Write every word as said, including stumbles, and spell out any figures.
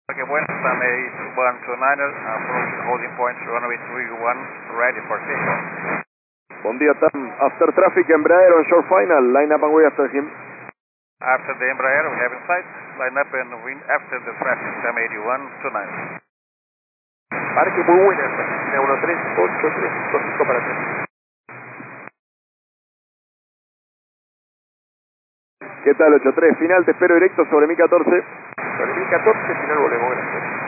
Okay, buenas, Sunday one two niner, approaching holding point, runway three one, ready for takeoff. Buen día, Tam. After traffic, Embraer on short final. Line up and wait after him. After the Embraer, we have in sight, line up and wind after the traffic, Tam eighty-one two nine. Parque muy buena, uno tres ocho tres dos cinco para tres. ¿Qué tal, ocho tres? Final, te espero directo sobre mi catorce. Sobre mi catorce, final volvemos, gracias.